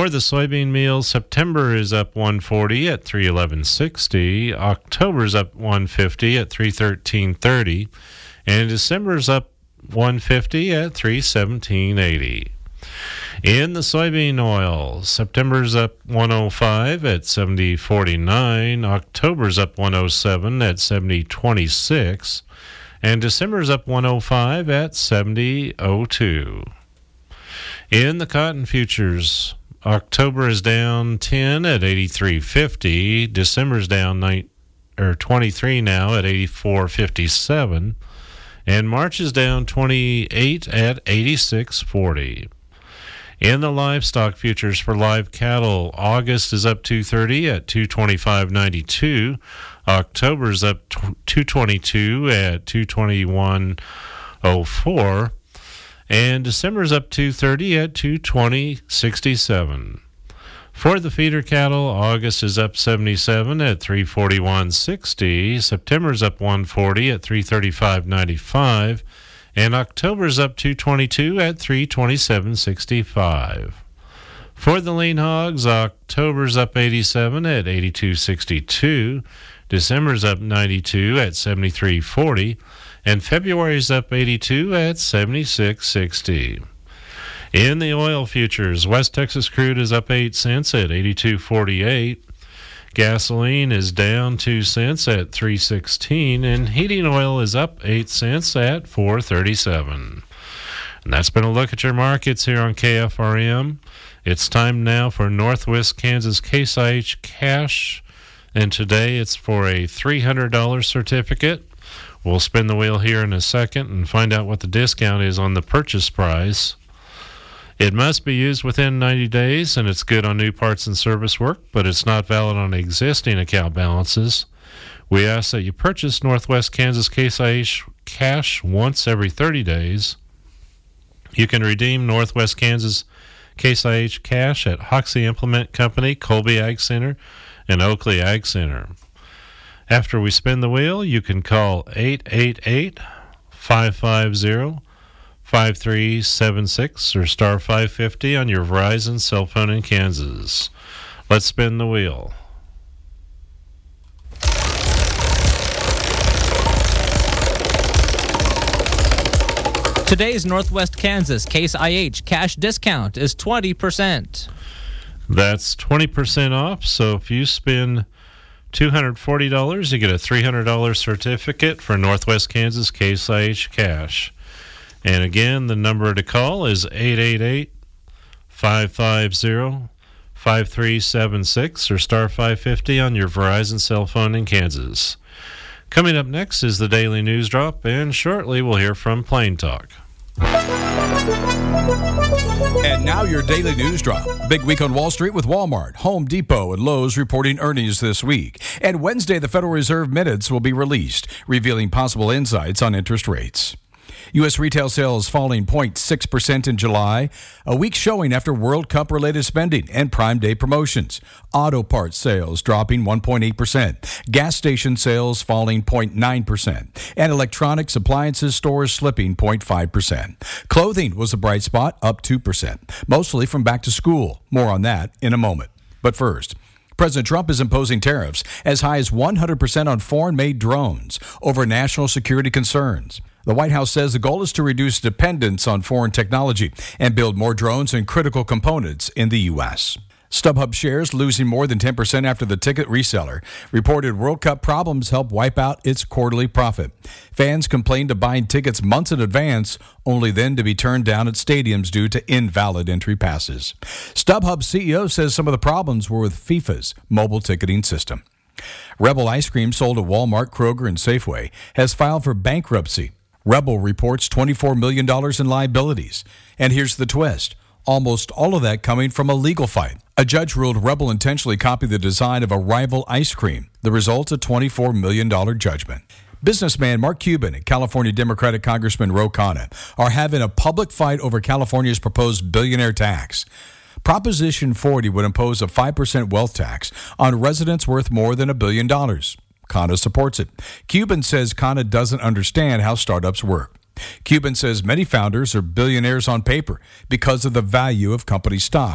For the soybean meal, September is up 140 at 311.60. October is up 150 at 313.30. And December is up 150 at 317.80. In the soybean oil, September's up 105 at 70.49. October's up 107 at 70.26. And December's up 105 at 70.02. In the cotton futures, October is down 10 at 83.50. December's down 23 now at 84.57. And March is down 28 at 86.40. In the livestock futures for live cattle, August is up 230 at 225.92. October is up 222 at 221.04. And December is up 230 at 220.67. For the feeder cattle, August is up 77 at 341.60. September is up 140 at 335.95. And October is up 222 at 327.65. For the lean hogs, October's up 87 at 82.62. December's up 92 at 73.40. And February's up 82 at 76.60. In the oil futures, West Texas crude is up 8 cents at 82.48. Gasoline is down 2 cents at 3.16, and heating oil is up 8 cents at 4.37. And that's been a look at your markets here on KFRM. It's time now for Northwest Kansas Case IH Cash, and today it's for a $300 certificate. We'll spin the wheel here in a second and find out what the discount is on the purchase price. It must be used within 90 days, and it's good on new parts and service work, but it's not valid on existing account balances. We ask that you purchase Northwest Kansas Case IH Cash once every 30 days. You can redeem Northwest Kansas Case IH Cash at Hoxie Implement Company, Colby Ag Center, and Oakley Ag Center. After we spin the wheel, you can call 888-550-5376 or star 550 on your Verizon cell phone in Kansas. Let's spin the wheel. Today's Northwest Kansas Case IH cash discount is 20%. That's 20% off, so if you spend $240, you get a $300 certificate for Northwest Kansas Case IH Cash. And again, the number to call is 888-550-5376 or star 550 on your Verizon cell phone in Kansas. Coming up next is the Daily News Drop, and shortly we'll hear from Plain Talk. And now your Daily News Drop. Big week on Wall Street with Walmart, Home Depot, and Lowe's reporting earnings this week. And Wednesday, the Federal Reserve minutes will be released, revealing possible insights on interest rates. U.S. retail sales falling 0.6% in July, a weak showing after World Cup-related spending and Prime Day promotions. Auto parts sales dropping 1.8%, gas station sales falling 0.9%, and electronics appliances stores slipping 0.5%. Clothing was a bright spot, up 2%, mostly from back to school. More on that in a moment. But first, President Trump is imposing tariffs as high as 100% on foreign-made drones over national security concerns. The White House says the goal is to reduce dependence on foreign technology and build more drones and critical components in the U.S. StubHub shares losing more than 10% after the ticket reseller reported World Cup problems helped wipe out its quarterly profit. Fans complained of buying tickets months in advance, only then to be turned down at stadiums due to invalid entry passes. StubHub CEO says some of the problems were with FIFA's mobile ticketing system. Rebel Ice Cream, sold at Walmart, Kroger, and Safeway, has filed for bankruptcy. Rebel reports $24 million in liabilities. And here's the twist. Almost all of that coming from a legal fight. A judge ruled Rebel intentionally copied the design of a rival ice cream. The result, a $24 million judgment. Businessman Mark Cuban and California Democratic Congressman Ro Khanna are having a public fight over California's proposed billionaire tax. Proposition 40 would impose a 5% wealth tax on residents worth more than $1 billion. Khanna supports it. Cuban says Khanna doesn't understand how startups work. Cuban says many founders are billionaires on paper because of the value of company stock.